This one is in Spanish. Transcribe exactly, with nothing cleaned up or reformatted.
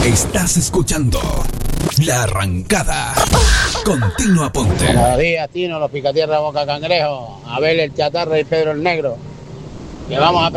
Estás escuchando La Arrancada. Continua Ponte. Buenos días, Tino, los Picatierra Boca Cangrejo, Abel el Chatarra y Pedro el Negro. Que vamos a